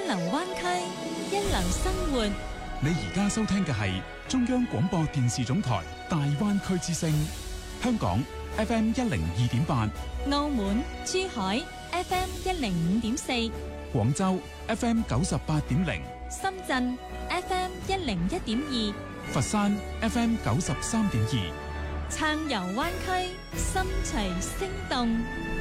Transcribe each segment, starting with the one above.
流灣區，一流生活。 你而家收聽嘅係中央廣播電視總台大灣區之聲，香港 FM 102.8， 澳門、珠海 FM 105.4， 廣州 FM 98.0， 深圳 FM 101.2， 佛山 FM 93.2， 暢遊灣區，心隨聲動。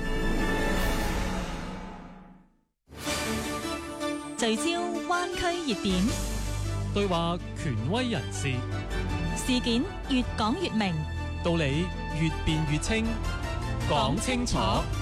聚焦灣區熱點， 對話權威人士， 事件越講越明， 道理越辯越清，講清楚。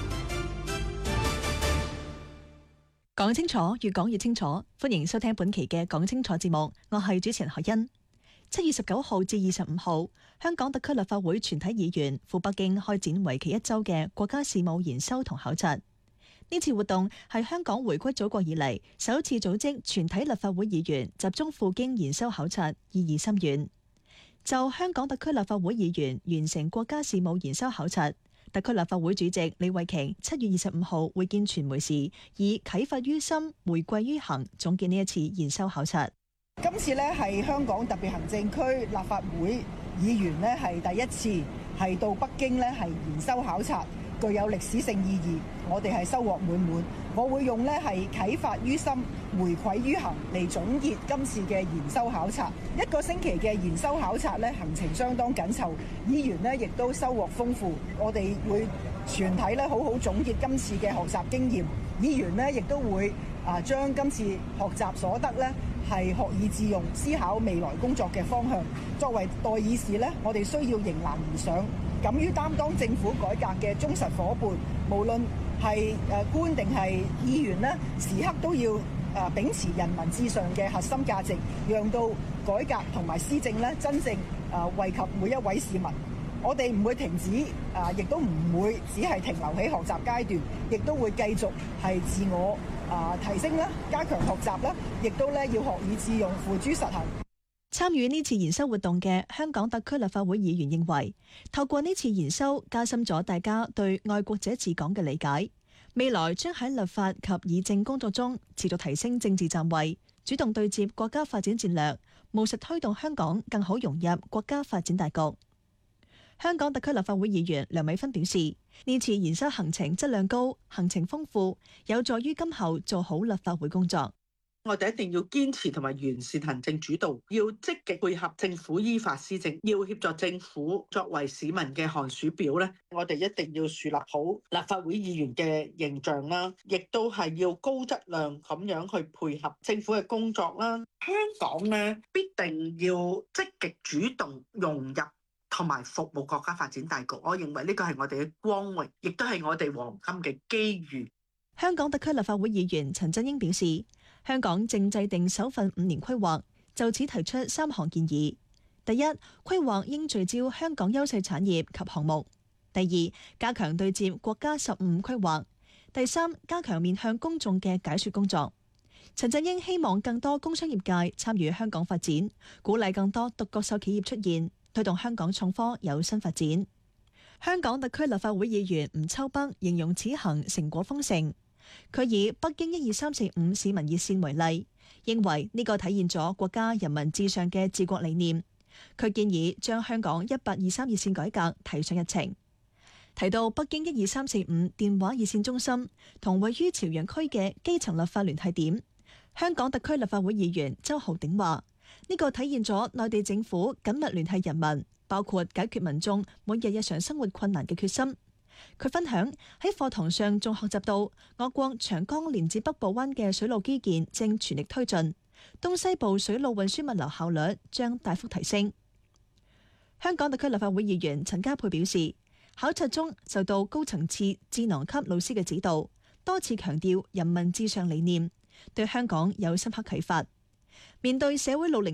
講清楚，越講越清楚。歡迎收聽本期嘅講清楚節目，我係主持人何欣。7月19號至25號，香港特區立法會全體議員赴北京開展為期1週嘅國家事務研修同考察。呢次活動係香港回歸祖國以嚟首次組織全體立法會議員集中赴京研修考察，意義深遠。就香港特區立法會議員完成國家事務研修考察，特區立法會主席李慧瓊7月25號會見傳媒時，以啟發於心，回歸於行總結呢一次研修考察。 今次呢係香港特別行政區立法會議員呢係第一次係到北京呢係研修考察，具有歷史性意義，我哋係收穫滿滿。我會用呢係啟發於心，回饋於行嚟總結今次嘅研修考察。1個星期嘅研修考察呢，行程相當緊湊，議員呢亦都收穫豐富。我哋會全體呢好好總結今次嘅學習經驗，議員呢亦都會將今次學習所得呢係學以致用，思考未來工作嘅方向。作為代議士呢，我哋需要迎難而上，敢於擔當政府改革嘅忠實夥伴，無論係官定係議員呢，時刻都要秉持人民至上嘅核心價值，讓到改革同埋施政呢真正惠及每一位市民。我哋唔會停止，亦都唔會只係停留喺學習階段，亦都會繼續係自我提升啦，加強學習啦，亦都咧要學以致用，付諸實行。 參與呢次研修活動嘅香港特區立法會議員認為，透過呢次研修加深咗大家對愛國者治港嘅理解，未來將喺立法及議政工作中持續提升政治站位，主動對接國家發展戰略，務實推動香港更好融入國家發展大局。香港特區立法會議員梁美芬表示，呢次研修行程質量高，行程豐富，有助於今後做好立法會工作。 我哋一定要堅持同埋完善行政主導，要積極配合政府依法施政，要協助政府作為市民嘅寒暑表咧。我哋一定要樹立好立法會議員嘅形象啦，亦都係要高質量咁樣去配合政府嘅工作啦。香港咧必定要積極主動融入同埋服務國家發展大局，我認為呢個係我哋嘅光榮，亦都係我哋黃金嘅機遇。 香港特區立法會議員陳振英表示，香港正制定首份5年規劃，就此提出3項建議。第一，規劃應聚焦香港優勢產業及項目；第二，加強對接國家15規劃；第三，加強面向公眾嘅解說工作。陳振英希望更多工商業界參與香港發展，鼓勵更多獨角獸企業出現，推動香港創科有新發展。香港特區立法會議員吳秋北形容此行成果豐盛，佢以北京12345市民熱線為例，認為呢個體現咗國家人民至上嘅治國理念。佢建議將香港1823熱線改革提上日程。提到北京12345電話熱線中心同位於朝陽區嘅基層立法聯繫點，香港特區立法會議員周浩鼎話：呢個體現咗內地政府緊密聯繫人民，包括解決民眾每日日常生活困難嘅決心。佢分享喺課堂上仲學習到，我國長江連接北部灣嘅水路基建正全力推進，東西部水路運輸物流效率將大幅提升。香港特區立法會議員陳家珮表示，考察中受到高層次智囊級老師嘅指導，多次強調人民至上理念，對香港有深刻啟發。面對社會老齡